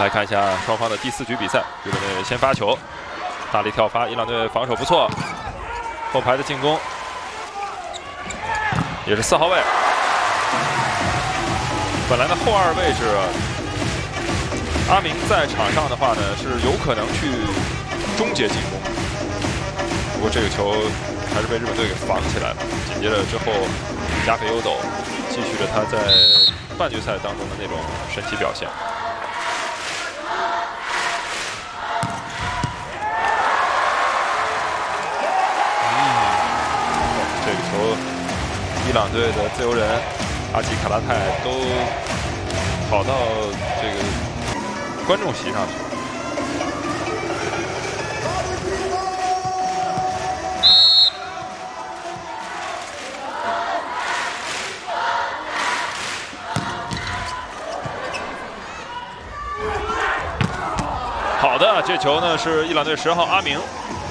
来看一下双方的第4局比赛，日本队先发球，大力跳发，伊朗队防守不错，后排的进攻也是4号位。本来的后2位置，阿明在场上的话呢，是有可能去终结进攻，不过这个球还是被日本队给防起来了。紧接着之后，加菲优斗继续着他在半决赛当中的那种神奇表现。这个球，伊朗队的自由人阿吉卡拉泰都跑到这个观众席上去了。好的，这球呢是伊朗队10号阿明